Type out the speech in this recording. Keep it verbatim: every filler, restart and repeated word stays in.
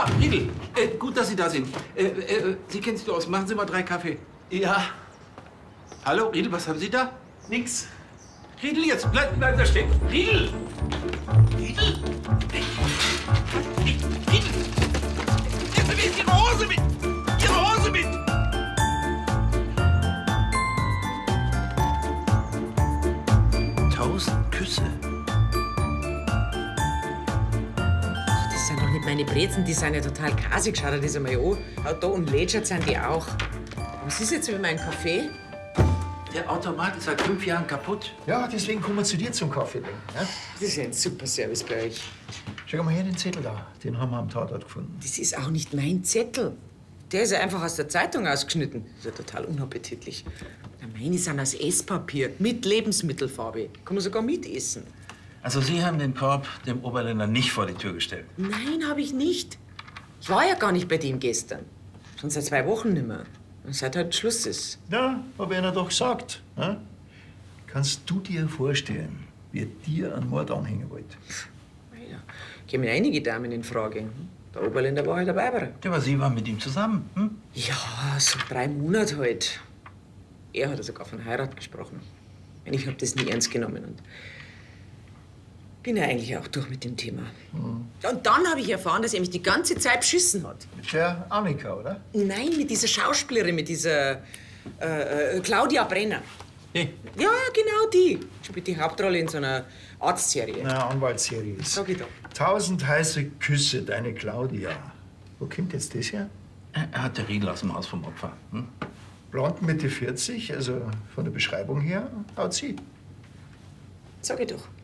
Ah, Riedl, äh, gut, dass Sie da sind. Äh, äh, Sie kennen sich aus. Machen Sie mal drei Kaffee. Ja. Hallo, Riedl, was haben Sie da? Nix. Riedl, jetzt bleib, bleib da stehen. Riedl! Riedl! Riedl! Nehmen Sie mir Ihre Hose mit! Ihre Hose mit! Tausend Küsse. Ach, das sind doch nicht meine Brezen, die sind ja total kasig. Schau dir das einmal an. Auch da unlätschert sind die auch. Was ist jetzt mit meinem Kaffee? Der Automat ist seit fünf Jahren kaputt. Ja, deswegen kommen wir zu dir zum Kaffee trinken. Ja? Das ist ja ein super Service bei euch. Schau mal her, den Zettel da. Den haben wir am Tatort gefunden. Das ist auch nicht mein Zettel. Der ist ja einfach aus der Zeitung ausgeschnitten. Das ist ja total unappetitlich. Na, meine sind aus Esspapier mit Lebensmittelfarbe. Kann man sogar mitessen. Also Sie haben den Korb dem Oberländer nicht vor die Tür gestellt? Nein, habe ich nicht. Ich war ja gar nicht bei dem gestern. Schon seit zwei Wochen nicht mehr. Seit heute Schluss ist. Ja, hab ich Ihnen doch gesagt. Ja? Kannst du dir vorstellen, wie dir einen Mord anhängen wollte? Ja, kämen einige Damen in Frage. Der Oberländer war halt dabei. Aber. Ja, aber Sie waren mit ihm zusammen, hm? Ja, so drei Monate halt. Er hat sogar von Heirat gesprochen. Ich habe das nie ernst genommen und bin ja eigentlich auch durch mit dem Thema. Mhm. Und dann habe ich erfahren, dass er mich die ganze Zeit beschissen hat. Mit der Annika, oder? Nein, mit dieser Schauspielerin, mit dieser äh, äh, Claudia Brenner. Hey. Ja, genau die. Spielt die Hauptrolle in so einer Arztserie. Na, Anwaltsserie ist. Sag ich doch. Tausend heiße Küsse, deine Claudia. Wo kommt jetzt das her? Er hat der Riedl aus dem Haus vom Opfer. Hm? Blond Mitte vierzig, also von der Beschreibung her, haut sie. Sag ich doch.